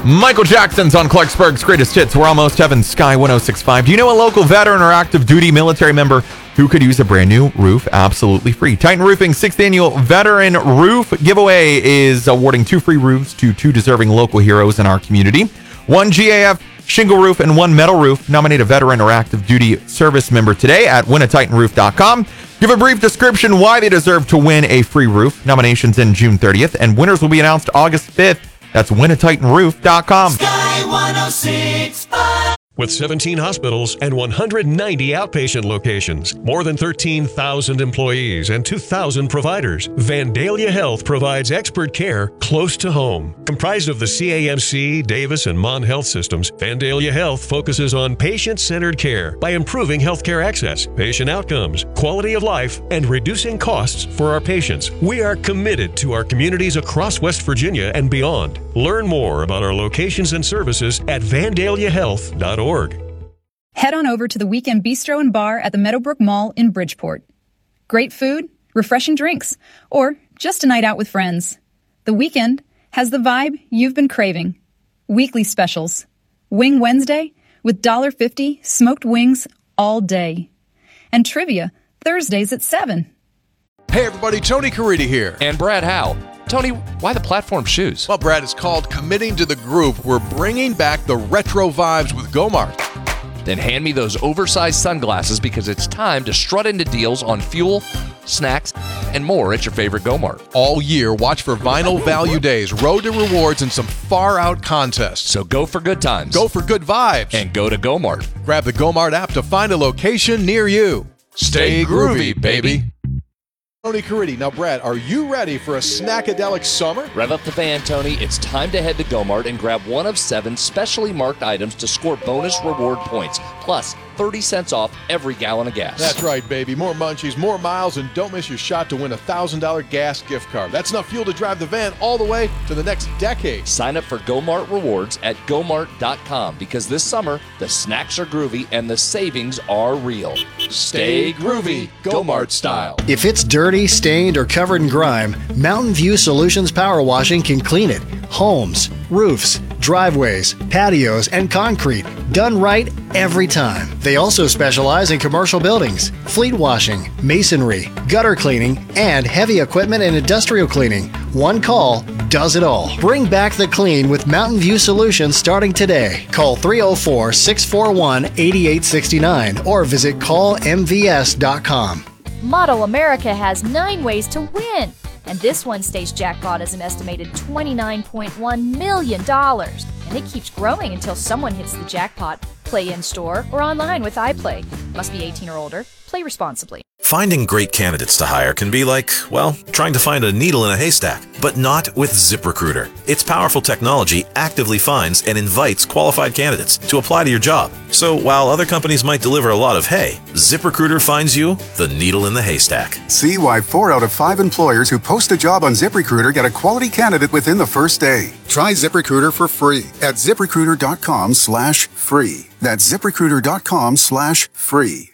Michael Jackson's on Clarksburg's Greatest Hits. We're almost heaven, Sky 106.5. Do you know a local veteran or active duty military member who could use a brand new roof absolutely free? Titan Roofing's 6th annual Veteran Roof Giveaway is awarding 2 free roofs to 2 deserving local heroes in our community. 1 GAF shingle roof and 1 metal roof. Nominate a veteran or active duty service member today at winatitanroof.com. Give a brief description why they deserve to win a free roof. Nominations in June 30th, and winners will be announced August 5th. That's winatitanroof.com. Sky 106.5. With 17 hospitals and 190 outpatient locations, more than 13,000 employees and 2,000 providers, Vandalia Health provides expert care close to home. Comprised of the CAMC, Davis, and Mon Health systems, Vandalia Health focuses on patient-centered care by improving healthcare access, patient outcomes, quality of life, and reducing costs for our patients. We are committed to our communities across West Virginia and beyond. Learn more about our locations and services at vandaliahealth.org. Head on over to the Weekend Bistro and Bar at the Meadowbrook Mall in Bridgeport. Great food, refreshing drinks, or just a night out with friends. The Weekend has the vibe you've been craving. Weekly specials. Wing Wednesday with $1.50 smoked wings all day. And trivia Thursdays at 7. Hey everybody, Tony Caridi here. And Brad Howe. Tony, why the platform shoes? Well, Brad, it's called Committing to the Groove. We're bringing back the retro vibes with Gomart. Then hand me those oversized sunglasses because it's time to strut into deals on fuel, snacks, and more at your favorite Gomart. All year, watch for Vinyl Value Days, Road to Rewards, and some far-out contests. So go for good times. Go for good vibes. And go to Gomart. Grab the Gomart app to find a location near you. Stay groovy, baby. Tony Caridi. Now, Brad, are you ready for a snackadelic summer? Rev up the fan, Tony. It's time to head to Gomart and grab one of 7 specially marked items to score bonus reward points, plus 30 cents off every gallon of gas. That's right, baby. More munchies, more miles, and don't miss your shot to win a $1,000 gas gift card. That's enough fuel to drive the van all the way to the next decade. Sign up for Gomart Rewards at Gomart.com because this summer, the snacks are groovy and the savings are real. Stay groovy, Gomart style. If it's dirty, stained, or covered in grime, Mountain View Solutions Power Washing can clean it. Homes, roofs, driveways, patios, and concrete. Done right every time. They also specialize in commercial buildings, fleet washing, masonry, gutter cleaning, and heavy equipment and industrial cleaning. One call does it all. Bring back the clean with Mountain View Solutions starting today. Call 304-641-8869 or visit callmvs.com. Model America has 9 ways to win, and this Wednesday's jackpot is an estimated $29.1 million. And it keeps growing until someone hits the jackpot. Play in-store or online with iPlay. Must be 18 or older. Play responsibly. Finding great candidates to hire can be like, well, trying to find a needle in a haystack, but not with ZipRecruiter. Its powerful technology actively finds and invites qualified candidates to apply to your job. So while other companies might deliver a lot of hay, ZipRecruiter finds you the needle in the haystack. See why 4 out of 5 employers who post a job on ZipRecruiter get a quality candidate within the first day. Try ZipRecruiter for free at ZipRecruiter.com/free. That's ZipRecruiter.com/free.